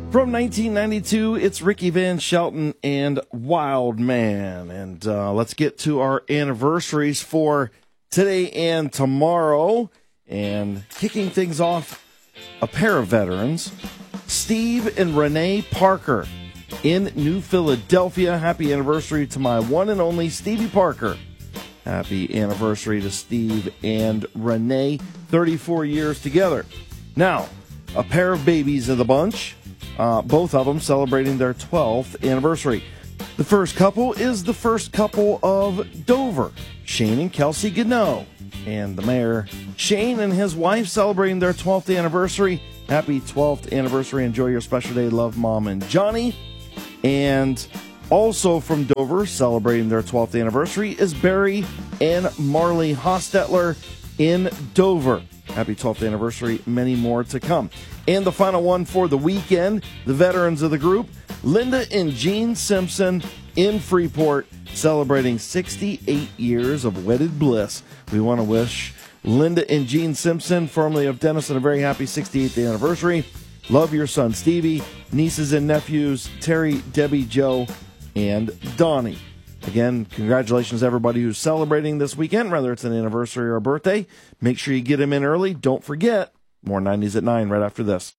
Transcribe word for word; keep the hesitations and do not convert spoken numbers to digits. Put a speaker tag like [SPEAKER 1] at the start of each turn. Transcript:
[SPEAKER 1] From nineteen ninety-two, it's Ricky Van Shelton and Wild Man. And uh, let's get to our anniversaries for today and tomorrow. And kicking things off, a pair of veterans, Steve and Renee Parker in New Philadelphia. Happy anniversary to my one and only Stevie Parker. Happy anniversary to Steve and Renee, thirty-four years together. Now, a pair of babies of the bunch. Uh, both of them celebrating their twelfth anniversary. The first couple is the first couple of Dover, Shane and Kelsey Gano. And the mayor, Shane and his wife, celebrating their twelfth anniversary. Happy twelfth anniversary. Enjoy your special day. Love, Mom and Johnny. And also from Dover, celebrating their twelfth anniversary, is Barry and Marley Hostetler in Dover. Happy twelfth anniversary. Many more to come. And the final one for the weekend, the veterans of the group, Linda and Gene Simpson in Freeport, celebrating sixty-eight years of wedded bliss. We want to wish Linda and Gene Simpson, formerly of Denison, a very happy sixty-eighth anniversary. Love your son Stevie, nieces and nephews, Terry, Debbie, Joe, and Donnie. Again, congratulations to everybody who's celebrating this weekend, whether it's an anniversary or a birthday. Make sure you get them in early. Don't forget, more nineties at nine right after this.